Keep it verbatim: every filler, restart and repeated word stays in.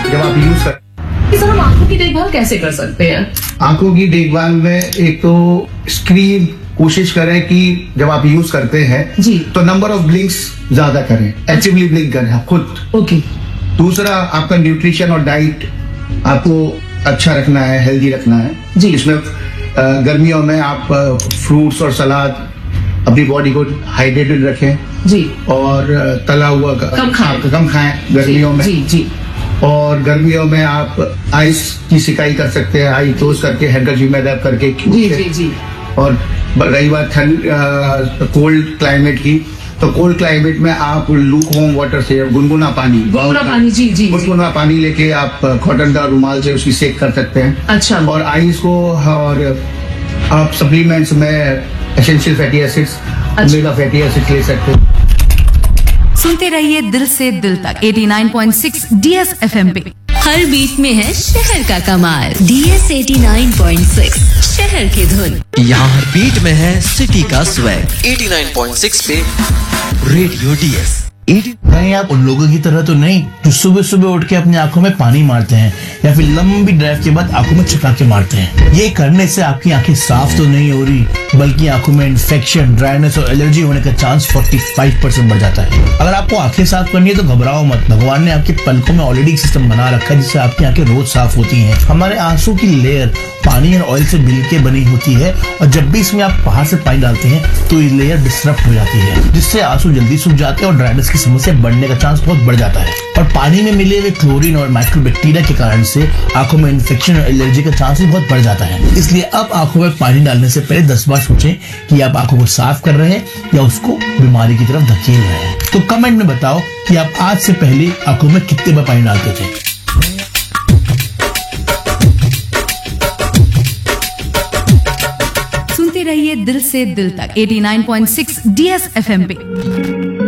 जब आप यूज कर। सर हम आंखों की देखभाल कैसे कर सकते हैं? आंखों की देखभाल में एक तो स्क्रीन कोशिश करें कि जब आप यूज करते हैं जी तो नंबर ऑफ ब्लिंक्स ज्यादा करें, एक्टिवली ब्लिंक करें आप खुद। ओके। दूसरा, आपका न्यूट्रिशन और डाइट आपको अच्छा रखना है, हेल्दी रखना है जी। इसमें अ, गर्मियों में आप फ्रूट्स और सलाद अपनी बॉडी को हाइड्रेटेड रखें जी और अ, तला हुआ क- कम खाएं। कम खाएं गर्मियों में। जी जी और गर्मियों में आप आइस की सिकाई कर सकते हैं, आई क्लोज करके हैंडकरचीफ में रैप करके। जी जी जी और रही बात ठंड कोल्ड क्लाइमेट की, तो कोल्ड क्लाइमेट में आप लूक होम वाटर से गुनगुना पानी गुनगुना पानी जी जी जी। गुनगुना पानी लेके आप कॉटन का रुमाल से उसकी सेक कर सकते हैं। अच्छा। और आइस को, और आप सप्लीमेंट्स में essential fatty acids, omega fatty acids ले सकते हैं। सुनते रहिए दिल से दिल तक eighty nine point six D S F M पे। हर बीट में है शहर का कमाल। D S eighty nine point six शहर की धुन। यहाँ हर बीट में है सिटी का swag. Eighty nine point six पे रेडियो डीएस। कहीं आप उन लोगों की तरह तो नहीं जो सुबह सुबह उठ के अपनी आंखों में पानी मारते हैं या फिर लंबी ड्राइव के बाद आंखों में चकाके मारते हैं। ये करने से आपकी आंखें साफ तो नहीं हो रही, बल्कि आंखों में इन्फेक्शन, ड्राइनेस और एलर्जी होने का चांस पैंतालीस परसेंट बढ़ जाता है। अगर आपको आंखें साफ करनी है तो घबराओ मत। भगवान ने आपके पलकों में ऑलरेडी एक सिस्टम बना रखा है जिससे आपकी आंखें रोज साफ होती हैं। हमारे आंसू की लेयर पानी और ऑयल से मिलके बनी होती है, और जब भी इसमें आप बाहर से पानी डालते हैं तो ये लेयर डिस्टर्ब हो जाती है, जिससे आंसू जल्दी सूख जाते हैं और ड्राइनेस की समस्या बढ़ने का चांस बहुत बढ़ जाता है। और पानी में मिले हुए क्लोरीन और माइक्रोबैक्टीरिया के कारण से आंखों में इन्फेक्शन और एलर्जी का चांस भी बहुत बढ़ जाता है। इसलिए अब आंखों में पानी डालने से पहले दस बार सोचें कि आप आंखों को साफ कर रहे हैं या उसको बीमारी की तरफ धकेल रहे हैं। तो कमेंट में बताओ कि आप आज से पहले आंखों में कितने बार पानी डालते थे। सुनते रहिए दिल से दिल तक eighty nine point six D S F M पे।